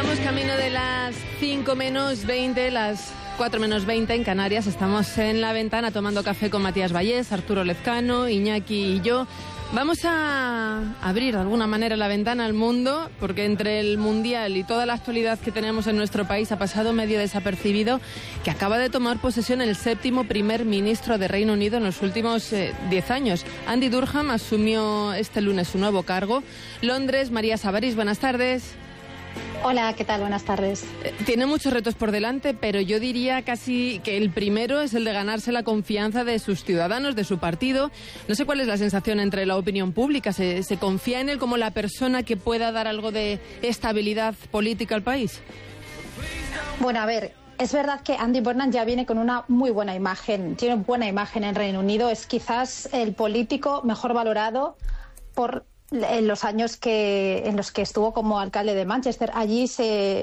Vamos camino de las 5 menos 20, las 4 menos 20 en Canarias. Estamos en La Ventana tomando café con Matías Vallés, Arturo Lezcano, Iñaki y yo. Vamos a abrir de alguna manera la ventana al mundo, porque entre el Mundial y toda la actualidad que tenemos en nuestro país ha pasado medio desapercibido que acaba de tomar posesión el 7º primer ministro de Reino Unido en los últimos 10 años. Andy Durham asumió este lunes su nuevo cargo. Londres, María Sabarís, buenas tardes. Hola, ¿qué tal? Buenas tardes. Tiene muchos retos por delante, pero yo diría casi que el primero es el de ganarse la confianza de sus ciudadanos, de su partido. No sé cuál es la sensación entre la opinión pública. ¿Se confía en él como la persona que pueda dar algo de estabilidad política al país? Bueno, a ver, es verdad que Andy Burnham ya viene con una muy buena imagen. Tiene buena imagen en Reino Unido. Es quizás el político mejor valorado en los años en los que estuvo como alcalde de Manchester. Allí se